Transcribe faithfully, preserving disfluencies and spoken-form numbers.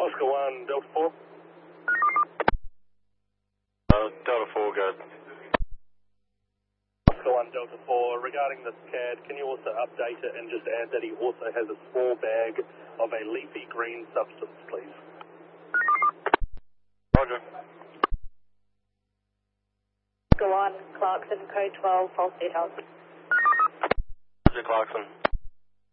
Oscar one, Delta four. Uh, Delta four, good. Oscar one, Delta four, regarding this C A D, can you also update it and just add that he also has a small bag of a leafy green substance, please? Roger. Oscar one, Clarkson, code twelve, false details. Roger, Clarkson.